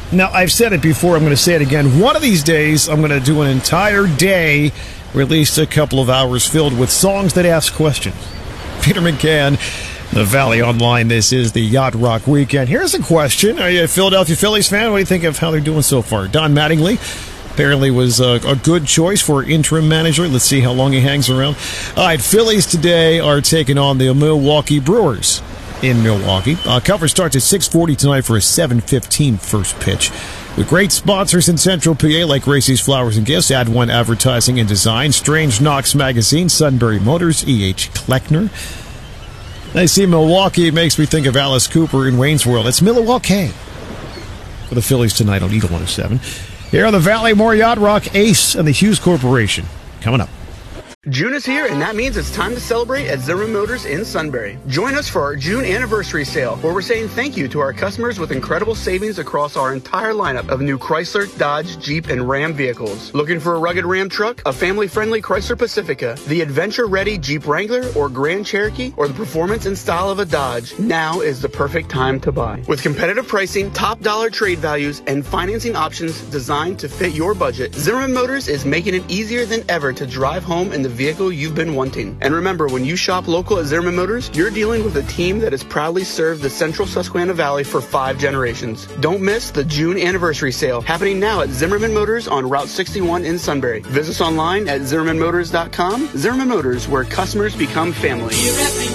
Now, I've said it before, I'm going to say it again. One of these days, I'm going to do an entire day, or at least a couple of hours filled with songs that ask questions. Peter McCann, The Valley Online. This is the Yacht Rock Weekend. Here's a question. Are you a Philadelphia Phillies fan? What do you think of how they're doing so far? Don Mattingly apparently was a good choice for interim manager. Let's see how long he hangs around. All right, Phillies today are taking on the Milwaukee Brewers in Milwaukee. Coverage starts at 6:40 tonight for a 7:15 first pitch. With great sponsors in Central PA like Gracie's Flowers and Gifts, Ad One Advertising and Design, Strange Knox Magazine, Sunbury Motors, E.H. Kleckner. I see Milwaukee. It makes me think of Alice Cooper in Wayne's World. It's Milwaukee for the Phillies tonight on Eagle 107. Here on the Valley, more Yacht Rock, Ace, and the Hughes Corporation coming up. June is here, and that means it's time to celebrate at Zimmerman Motors in Sunbury. Join us for our June anniversary sale, where we're saying thank you to our customers with incredible savings across our entire lineup of new Chrysler, Dodge, Jeep, and Ram vehicles. Looking for a rugged Ram truck, a family-friendly Chrysler Pacifica, the adventure-ready Jeep Wrangler or Grand Cherokee, or the performance and style of a Dodge? Now is the perfect time to buy. With competitive pricing, top dollar trade values, and financing options designed to fit your budget, Zimmerman Motors is making it easier than ever to drive home in the vehicle you've been wanting. And remember, when you shop local at Zimmerman Motors, you're dealing with a team that has proudly served the Central Susquehanna Valley for 5 generations. Don't miss the June anniversary sale happening now at Zimmerman Motors on Route 61 in Sunbury. Visit us online at ZimmermanMotors.com. Zimmerman Motors, where customers become family.